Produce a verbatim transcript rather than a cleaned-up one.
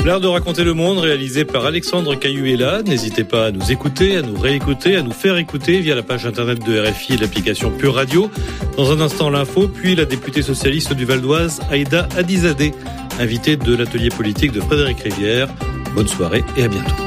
L'art de raconter le monde, réalisé par Alexandre Cayuela. N'hésitez pas à nous écouter, à nous réécouter, à nous faire écouter via la page internet de R F I et l'application Pure Radio. Dans un instant, l'info, puis la députée socialiste du Val d'Oise, Aïda Hadizadeh, invitée de l'atelier politique de Frédéric Rivière. Bonne soirée et à bientôt.